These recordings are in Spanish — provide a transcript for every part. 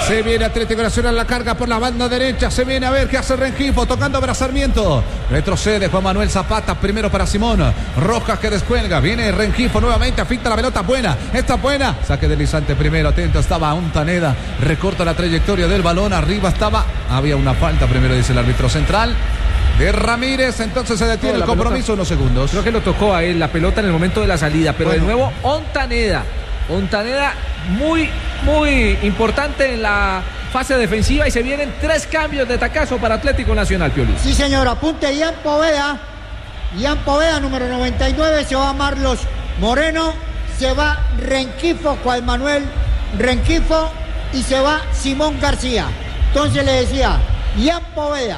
Se viene Atlético Nacional, la carga por la banda derecha. Se viene a ver qué hace Rengifo, tocando para Sarmiento. Retrocede Juan Manuel Zapata, primero para Simón. Rojas que descuelga. Viene Rengifo nuevamente, afinta la pelota buena. Está buena. Saque deslizante primero, atento. Estaba Ontaneda. Recorta la trayectoria del balón. Arriba estaba. Había una falta primero, dice el árbitro central. De Ramírez, entonces se detiene el compromiso pelota, unos segundos. Creo que lo tocó a él la pelota en el momento de la salida, pero bueno, de nuevo Ontaneda muy importante en la fase defensiva y se vienen 3 cambios de tacazo para Atlético Nacional, Piolín. Sí, señor, apunte Ian Poveda, número 99, se va Marlos Moreno, se va Rengifo, Juan Manuel Rengifo y se va Simón García. Entonces le decía, Ian Poveda,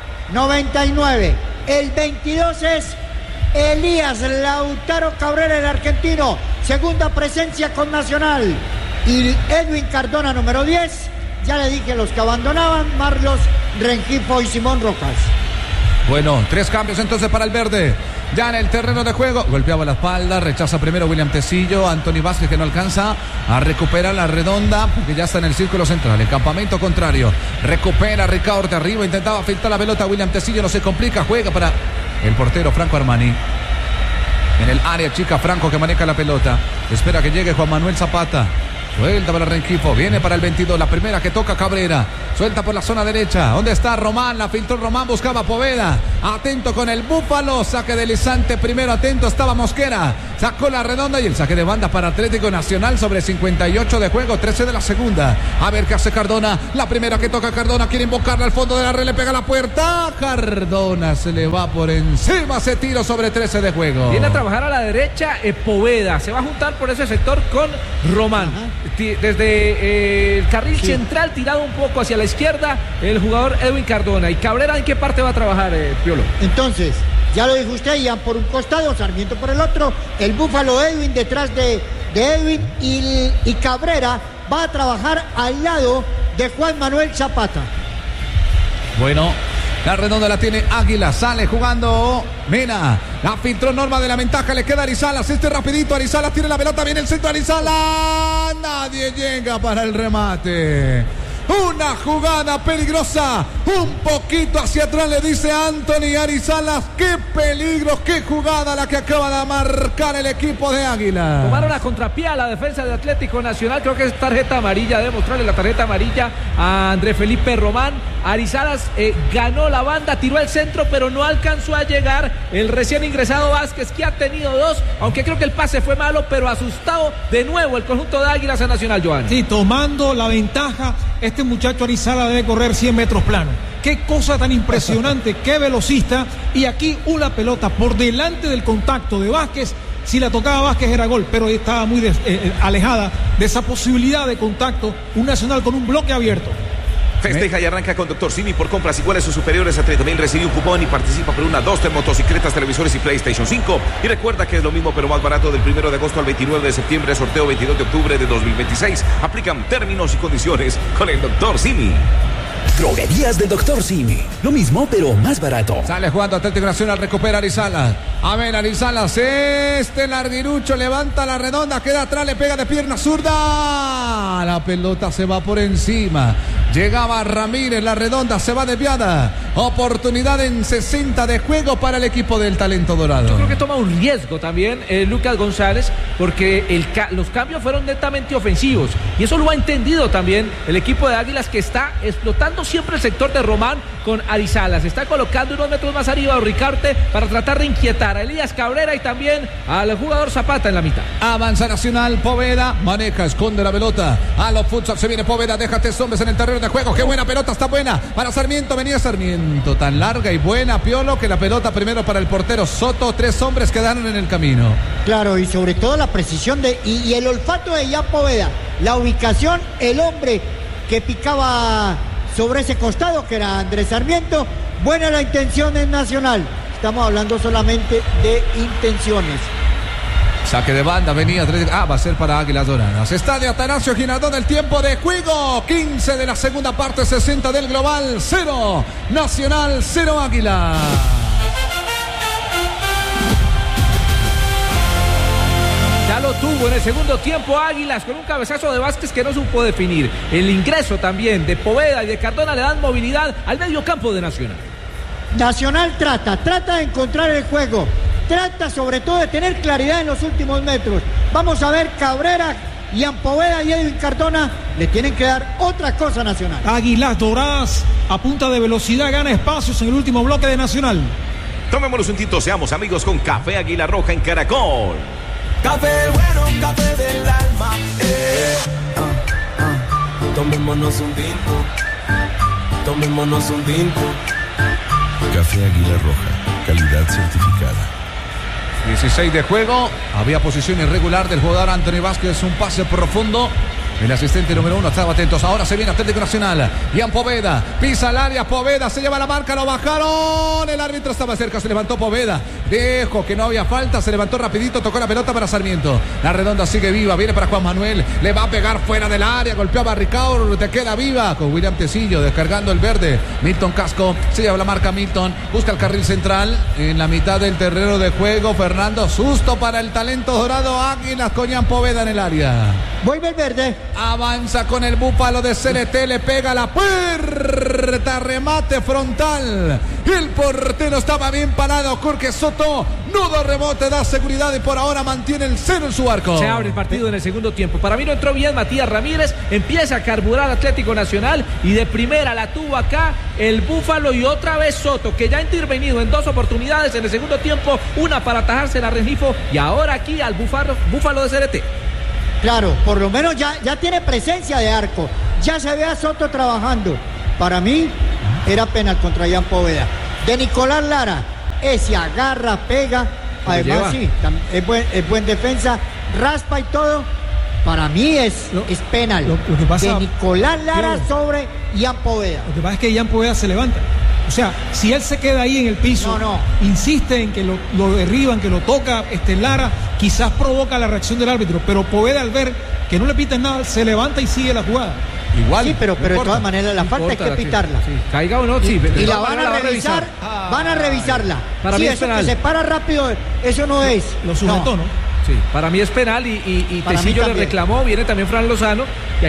99, el 22 es Elías Lautaro Cabrera, el argentino, segunda presencia con Nacional, y Edwin Cardona, número 10, ya le dije los que abandonaban, Marlos Rengifo y Simón Rojas. Bueno, 3 cambios entonces para el verde. Ya en el terreno de juego, golpeaba la espalda, rechaza primero William Tecillo, Anthony Vázquez que no alcanza a recuperar la redonda, porque ya está en el círculo central, el campamento contrario, recupera Ricardo de arriba, intentaba filtrar la pelota, William Tecillo no se complica, juega para el portero Franco Armani. En el área chica, Franco que maneja la pelota, espera que llegue Juan Manuel Zapata. Suelta para Rengifo, viene para el 22, la primera que toca Cabrera, suelta por la zona derecha, ¿dónde está Román? La filtró Román, buscaba Poveda, atento con el Búfalo, saque deslizante primero, atento estaba Mosquera, sacó la redonda y el saque de banda para Atlético Nacional sobre 58 de juego, 13 de la segunda, a ver qué hace Cardona, la primera que toca Cardona, quiere invocarla al fondo de la red, le pega la puerta, Cardona se le va por encima, ese tiro sobre 13 de juego. Viene a trabajar a la derecha Poveda, se va a juntar por ese sector con Román. Desde el carril central tirado un poco hacia la izquierda el jugador Edwin Cardona. ¿Y Cabrera en qué parte va a trabajar, Piolo? Entonces, ya lo dijo usted, Ian por un costado, Sarmiento por el otro, el Búfalo Edwin detrás de Edwin y Cabrera va a trabajar al lado de Juan Manuel Zapata. Bueno, la redonda la tiene Águila, sale jugando Mena, la filtró Norma de la ventaja, le queda Arizalas, rapidito, Arizalas tiene la pelota, viene el centro, Arizalas, nadie llega para el remate. Una jugada peligrosa, un poquito hacia atrás le dice Anthony Arizalas, qué peligro, qué jugada la que acaba de marcar el equipo de Águila. Tomaron a contrapié a la defensa de Atlético Nacional, creo que es tarjeta amarilla, debe mostrarle la tarjeta amarilla a André Felipe Román. Arizalas ganó la banda, tiró el centro, pero no alcanzó a llegar el recién ingresado Vázquez, que ha tenido 2, aunque creo que el pase fue malo, pero asustado de nuevo el conjunto de Águilas a Nacional, Joan. Sí, tomando la ventaja, este muchacho Arizalas debe correr 100 metros plano. Qué cosa tan impresionante, qué velocista, y aquí una pelota por delante del contacto de Vázquez. Si la tocaba Vázquez era gol, pero estaba muy alejada de esa posibilidad de contacto. Un Nacional con un bloque abierto. Festeja y arranca con Dr. Simi por compras iguales o superiores a 30,000. Recibe un cupón y participa por una, 2 motocicletas, televisores y PlayStation 5. Y recuerda que es lo mismo pero más barato del 1 de agosto al 29 de septiembre. Sorteo 22 de octubre de 2026. Aplican términos y condiciones con el Dr. Simi. Droguerías del Dr. Simi. Lo mismo, pero más barato. Sale jugando Atlético Nacional, recupera Arizalas. A ver, Arizalas, larguirucho, levanta la redonda, queda atrás, le pega de pierna zurda. La pelota se va por encima. Llegaba Ramírez, la redonda se va desviada. Oportunidad en 60 de juego para el equipo del Talento Dorado. Yo creo que toma un riesgo también Lucas González, porque los cambios fueron netamente ofensivos. Y eso lo ha entendido también el equipo de Águilas, que está explotando siempre el sector de Román con Arizalas. Está colocando unos metros más arriba a Ricarte para tratar de inquietar a Elías Cabrera y también al jugador Zapata en la mitad. Avanza Nacional, Poveda maneja, esconde la pelota. A los futsal se viene Poveda, deja 3 hombres en el terreno de juego. Qué buena pelota, está buena para Sarmiento. Venía Sarmiento, tan larga y buena, Piolo, que la pelota primero para el portero Soto. 3 hombres quedaron en el camino. Claro, y sobre todo la precisión y el olfato de Ian Poveda. La ubicación, el hombre que picaba sobre ese costado, que era Andrés Sarmiento. Buena la intención en Nacional. Estamos hablando solamente de intenciones. Saque de banda, venía. Va a ser para Águilas Doradas. Está de Atanasio Girardón el tiempo de juego. 15 de la segunda parte, 60 del global. 0 Nacional, 0 Águila. Ya lo tuvo tuvo en el segundo tiempo Águilas con un cabezazo de Vázquez que no supo definir. El ingreso también de Poveda y de Cardona le dan movilidad al medio campo de Nacional. Nacional trata de encontrar el juego, trata sobre todo de tener claridad en los últimos metros. Vamos a ver, Cabrera, Ian Poveda y Edwin Cardona le tienen que dar otra cosa a Nacional. Águilas Doradas a punta de velocidad gana espacios en el último bloque de Nacional. Tomémonos un tinto, seamos amigos con Café Águila Roja en Caracol. Café bueno, café del alma. Tomémonos un tinto. Tomémonos un tinto. Café Águila Roja, calidad certificada. 16 de juego, había posición irregular del jugador Anthony Vázquez, un pase profundo. El asistente número 1 estaba atentos. Ahora se viene Atlético Nacional. Ian Poveda pisa el área. Poveda se lleva la marca. Lo bajaron. El árbitro estaba cerca. Se levantó Poveda. Dijo que no había falta. Se levantó rapidito. Tocó la pelota para Sarmiento. La redonda sigue viva. Viene para Juan Manuel. Le va a pegar fuera del área. Golpeó a Barricao. Te queda viva. Con William Tecillo descargando el verde. Milton Casco. Se lleva la marca Milton. Busca el carril central. En la mitad del terreno de juego. Fernando. Susto para el talento dorado. Águilas con Ian Poveda en el área. Vuelve el verde. Avanza con el búfalo de CLT, le pega la puerta, remate frontal. El portero estaba bien parado, Jorge Soto. Nudo rebote, da seguridad y por ahora mantiene el 0 en su arco. Se abre el partido en el segundo tiempo. Para mí no entró bien Matías Ramírez. Empieza a carburar Atlético Nacional y de primera la tuvo acá el búfalo y otra vez Soto, que ya ha intervenido en 2 oportunidades en el segundo tiempo. Una para atajarse la Rengifo y ahora aquí al búfalo de CLT. Claro, por lo menos ya tiene presencia de arco. Ya se ve a Soto trabajando. Para mí, era penal contra Ian Poveda. De Nicolás Lara, ese agarra, pega. Además, sí, es buen defensa, raspa y todo. Para mí es penal. Lo que pasa, de Nicolás Lara sobre Ian Poveda. Lo que pasa es que Ian Poveda se levanta. O sea, si él se queda ahí en el piso, insiste en que lo derriban, que lo toca Lara, quizás provoca la reacción del árbitro, pero Poveda al ver que no le pitan nada, se levanta y sigue la jugada. Igual. Sí, pero de todas maneras la falta hay que pitarla. Sí. Caiga o no, sí. Y la van a revisar, van a revisarla. Para mí es eso penal. Que se para rápido, eso no es. Lo sujetó, ¿no? Sí, para mí es penal y Tecillo le reclamó, viene también Fran Lozano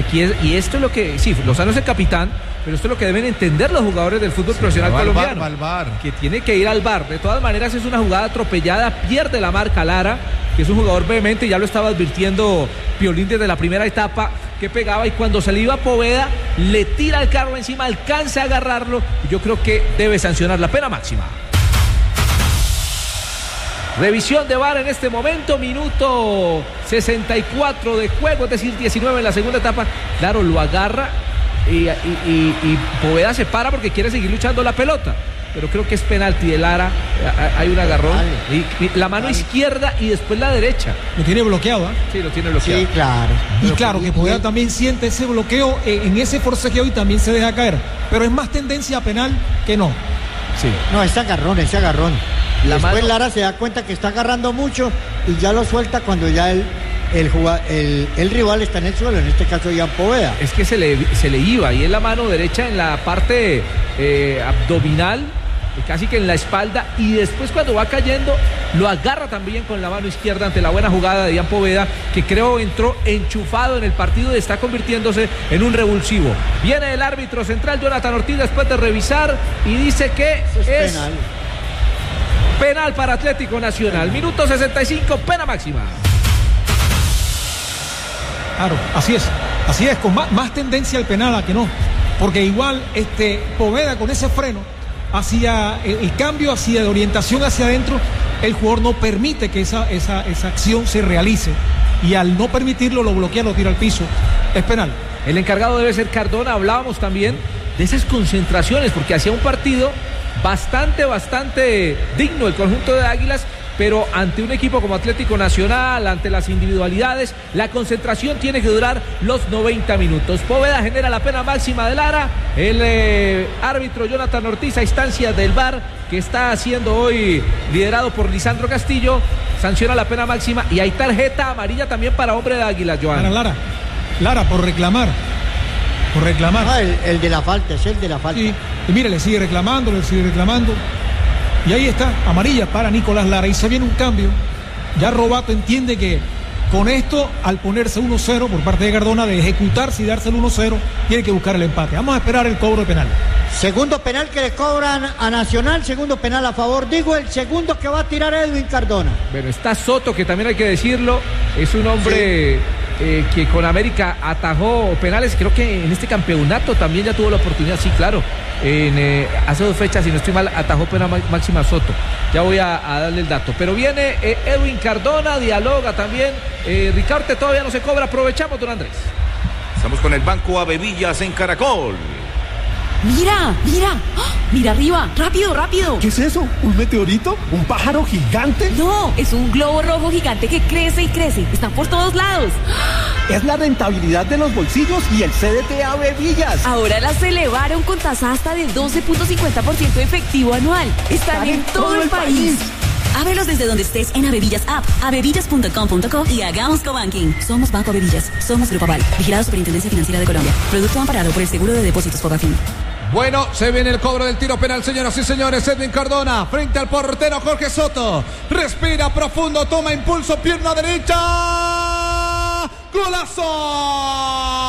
y esto es lo que, sí, Lozano es el capitán, pero esto es lo que deben entender los jugadores del fútbol profesional colombiano, que tiene que ir al VAR. De todas maneras es una jugada atropellada, pierde la marca Lara, que es un jugador vehemente, ya lo estaba advirtiendo Piolín desde la primera etapa, que pegaba y cuando se le iba a Poveda, le tira el carro encima, alcanza a agarrarlo y yo creo que debe sancionar la pena máxima. Revisión de VAR en este momento, minuto 64 de juego, es decir, 19 en la segunda etapa. Claro, lo agarra y Poveda se para porque quiere seguir luchando la pelota. Pero creo que es penalti de Lara, hay un agarrón. Y la mano izquierda y después la derecha. Lo tiene bloqueado, ¿eh? Sí, lo tiene bloqueado. Sí, claro. Y claro, que Poveda también siente ese bloqueo en ese forcejeo y también se deja caer. Pero es más tendencia a penal que no. Sí. No, ese agarrón. Después mano... Lara se da cuenta que está agarrando mucho y ya lo suelta cuando ya el rival está en el suelo, en este caso Ian Poveda. Es que se le iba y en la mano derecha en la parte abdominal, casi que en la espalda, y después cuando va cayendo lo agarra también con la mano izquierda ante la buena jugada de Ian Poveda, que creo entró enchufado en el partido y está convirtiéndose en un revulsivo. Viene el árbitro central Jonathan Ortiz después de revisar y dice que es penal para Atlético Nacional. Minuto 65, pena máxima. Claro, así es, con más tendencia al penal a que no, porque igual Poveda con ese freno hacia el cambio, hacia de orientación hacia adentro, el jugador no permite que esa acción se realice y al no permitirlo lo bloquea, lo tira al piso, es penal. El encargado debe ser Cardona. Hablábamos también de esas concentraciones porque hacía un partido bastante digno el conjunto de Águilas, pero ante un equipo como Atlético Nacional, ante las individualidades, la concentración tiene que durar los 90 minutos. Poveda genera la pena máxima de Lara. El árbitro Jonathan Ortiz, a instancia del VAR, que está siendo hoy liderado por Lisandro Castillo, sanciona la pena máxima y hay tarjeta amarilla también para hombre de Águilas, Joan. Para Lara por reclamar. El de la falta, es el de la falta. Sí, y mire, le sigue reclamando. Y ahí está, amarilla para Nicolás Lara. Y se viene un cambio. Ya Robato entiende que Con esto, al ponerse 1-0 por parte de Cardona, de ejecutarse y darse el 1-0, tiene que buscar el empate. Vamos a esperar el cobro de penal. Segundo penal que le cobran a Nacional, segundo penal a favor. Digo, el segundo que va a tirar Edwin Cardona. Bueno, está Soto, que también hay que decirlo, es un hombre que con América atajó penales, creo que en este campeonato también ya tuvo la oportunidad, sí, claro. Hace 2 fechas, si no estoy mal, atajó penal Máxima Soto. Ya voy a darle el dato. Pero viene Edwin Cardona, dialoga también. Ricaurte todavía no se cobra, aprovechamos, don Andrés. Estamos con el Banco Avevillas en Caracol. Mira, mira, ¡oh! Mira arriba, rápido, rápido. ¿Qué es eso? ¿Un meteorito? ¿Un pájaro gigante? No, es un globo rojo gigante que crece y crece. Están por todos lados. Es la rentabilidad de los bolsillos y el CDT Avevillas. Ahora las elevaron con tasa hasta de 12.50% efectivo anual. Están en todo el país. Ábrelos desde donde estés en Avevillas App, avevillas.com.co y hagamos cobanking. Somos Banco Avevillas, somos Grupo Aval, vigilado Superintendencia Financiera de Colombia. Producto amparado por el Seguro de Depósitos Fogafín. Bueno, se viene el cobro del tiro penal, señoras y señores. Edwin Cardona frente al portero Jorge Soto. Respira profundo, toma impulso, pierna derecha. ¡Golazo!